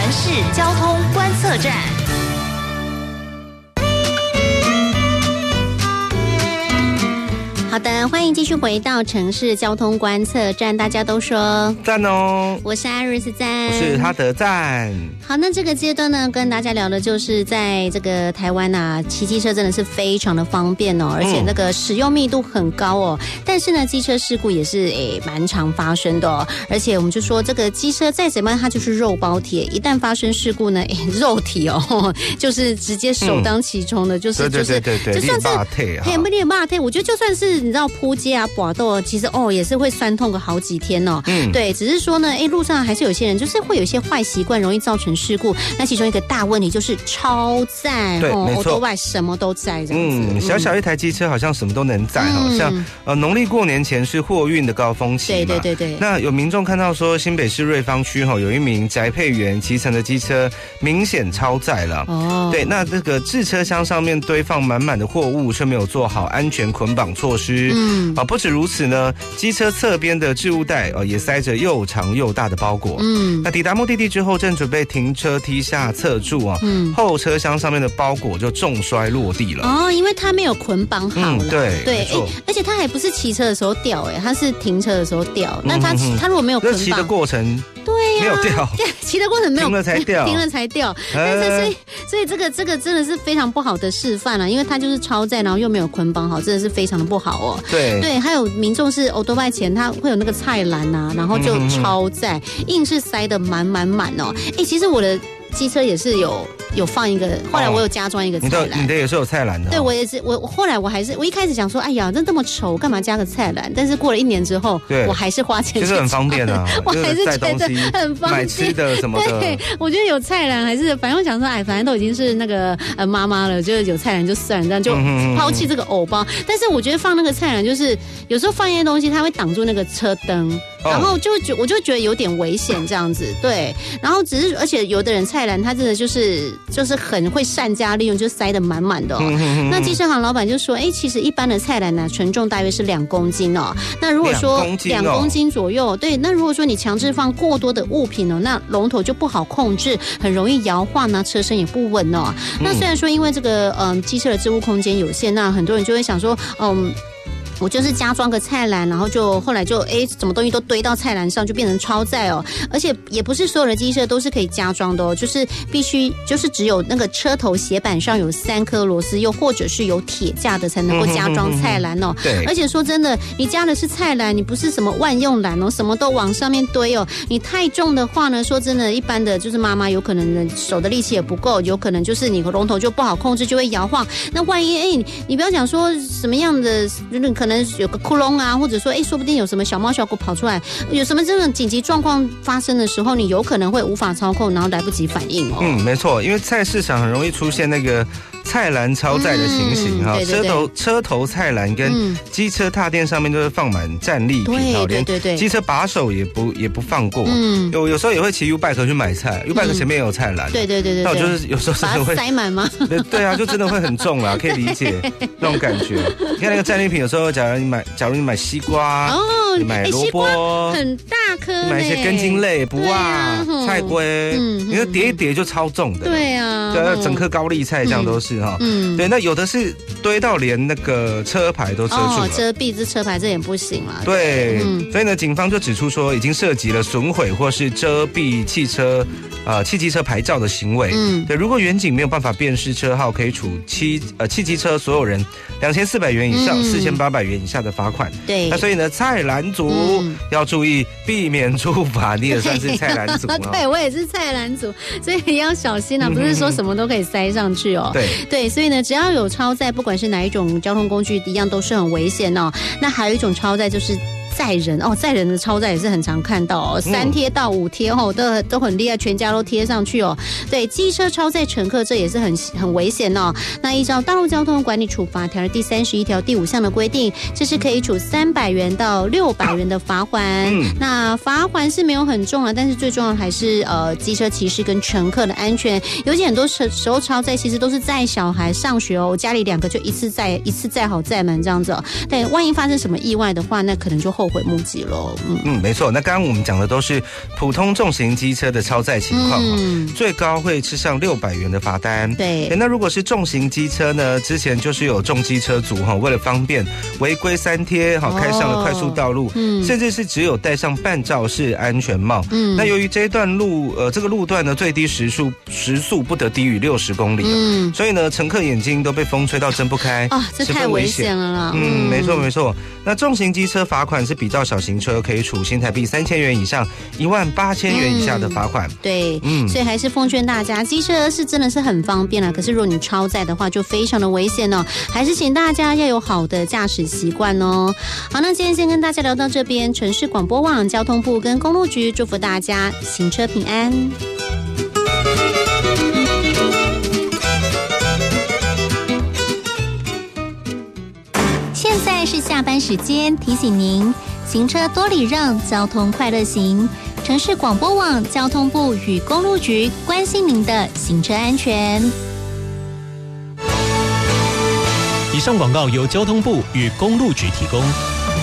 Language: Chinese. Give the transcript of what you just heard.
城市交通观测站。 好的，欢迎继续回到城市交通观测站。大家都说赞哦， 我是艾瑞斯赞， 我是哈德赞。 好，那这个阶段呢，跟大家聊的就是在这个台湾啊，骑机车真的是非常的方便哦，而且那个使用密度很高哦。但是呢，机车事故也是蛮常发生的哦。而且我们就说，这个机车再怎么样，它就是肉包铁，一旦发生事故呢，肉体哦，就是直接首当其冲的，就是对， 就算是不练骂退，我觉得就算是。你知道扑街啊、拔豆，其实也是会酸痛个好几天哦。对，只是说呢，路上还是有些人就是会有一些坏习惯，容易造成事故。那其中一个大问题就是超载， 对，没错， 外什么都载这样子。 小小一台机车好像什么都能载像农历过年前是货运的高峰期嘛。 对。 那有民众看到说，新北市瑞芳区有一名宅配员骑乘的机车明显超载了。对，那这个置车厢上面堆放满满的货物，却没有做好安全捆绑措施。不止如此呢，机车侧边的置物袋也塞着又长又大的包裹。那抵达目的地之后，正准备停车梯下侧柱后车厢上面的包裹就重摔落地了。 因为它没有捆绑好了。 对， 而且它还不是骑车的时候掉，它是停车的时候掉。那它如果没有捆绑， 骑的过程对呀， 没有掉， 骑的过程没有停了才掉， 停了才掉。但是所以这个真的是非常不好的示范了，因为它就是超载，然后又没有捆绑好，真的是非常的不好哦。对，还有民众是欧多拜前他会有那个菜篮啊，然后就超载，硬是塞得满哦。其实我的机车也是有放一个，后来我有加装一个菜篮。 你的也是有菜篮的。 对，我也是，我后来我一开始想说，哎呀，这么丑，干嘛加个菜篮？但是过了1年之后，我还是花钱。 其实很方便啊， 我还是觉得很方便， 买吃的什么的。 对，我觉得有菜篮还是，反正我想说，反正都已经是那个妈妈了，就是有菜篮就算了，这样就抛弃这个偶包。但是我觉得放那个菜篮，就是有时候放一些东西，它会挡住那个车灯。然后我就觉得有点危险这样子，对。然后而且有的人菜篮他真的就是很会善加利用，就塞得满满的哦。那机车行老板就说，其实一般的菜篮呢，承重大约是2公斤哦。那如果说2公斤左右，对。那如果说你强制放过多的物品哦，那龙头就不好控制，很容易摇晃呢，车身也不稳哦。那虽然说因为这个机车的置物空间有限，那很多人就会想说，我就是加装个菜篮，然后后来就什么东西都堆到菜篮上，就变成超载哦。而且也不是所有的机车都是可以加装的哦，就是必须就是只有那个车头斜板上有3颗螺丝，又或者是有铁架的才能够加装菜篮哦。 对。 而且说真的，你加的是菜篮，你不是什么万用篮哦，什么都往上面堆哦。你太重的话呢，说真的，一般的就是妈妈有可能手的力气也不够，有可能就是你龙头就不好控制，就会摇晃。那万一你不要讲说什么样的可能有个窟窿啊，或者说说不定有什么小猫小狗跑出来，有什么这种紧急状况发生的时候，你有可能会无法操控，然后来不及反应哦。 没错，因为菜市场很容易出现那个菜篮超载的情形哈，车头菜篮跟机车踏垫上面都是放满战利品，连机车把手也不放过。有时候也会骑 U-Bike 去买菜，U-Bike 前面也有菜篮。对。那我就是有时候真的会把它塞满吗？ 对啊，就真的会很重啦，可以理解那种感觉。你看那个战利品，有时候假如你买西瓜，你买萝卜很大颗， 你买一些根茎类，不菜龟，你说叠一叠就超重的。对啊，整颗高丽菜这样都是哈。对，那有的是堆到连那个车牌都遮住了， 遮蔽这车牌这也不行啦。 对，所以呢，警方就指出说，已经涉及了损毁或是遮蔽汽机车牌照的行为。对，如果远警没有办法辨识车号，可以处汽机车所有人2400元以上4800元以下的罚款。 对， 那所以呢，菜篮族要注意避免触法，你也算是菜篮族。 对，我也是菜篮族，所以你要小心啊，不是说什么都可以塞上去哦。对，所以呢，只要有超载，不管是哪一种交通工具，一样都是很危险哦。那还有一种超载就是载人载人的超载也是很常看到哦，3贴到5贴都很厉害，全家都贴上去哦。对，机车超载乘客这也是很危险哦。那依照《道路交通管理处罚条》第31条第5项的规定，这是可以处300元到600元的罚锾。那罚锾是没有很重了，但是最重要的还是机车骑士跟乘客的安全。尤其很多时候超载其实都是载小孩上学哦，我家里2个就一次载好载满这样子哦。对，万一发生什么意外的话，那可能就后后悔莫及喽。 没错。那刚刚我们讲的都是普通重型机车的超载情况，最高会吃上600元的罚单。 对， 那如果是重型机车呢？之前就是有重机车族为了方便违规3贴，开上了快速道路，甚至是只有戴上半罩式安全帽。那由于这个路段呢，最低时速不得低于60公里，所以呢，乘客眼睛都被风吹到睁不开啊，这太危险了啦。 没错。那重型机车罚款是比照小型车可以处新台币3000元以上18000元以下的罚款。 对，所以还是奉劝大家，机车是真的是很方便啦，可是如果你超载的话，就非常的危险哦。还是请大家要有好的驾驶习惯哦。好，那今天先跟大家聊到这边，城市广播网、交通部跟公路局祝福大家行车平安。 现在是下班时间，提醒您行车多礼让，交通快乐行。城市广播网、交通部与公路局关心您的行车安全。 以上广告由交通部与公路局提供。